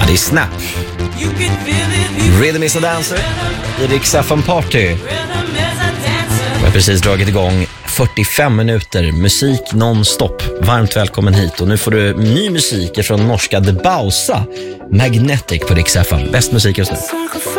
Det är Snap. Rhythm is a dancer i Rix FM Party. Vi har precis dragit igång 45 minuter musik non-stop. Varmt välkommen hit. Och nu får du ny musik från norska The Bausa, Magnetic på Rix FM. Bäst musik just nu.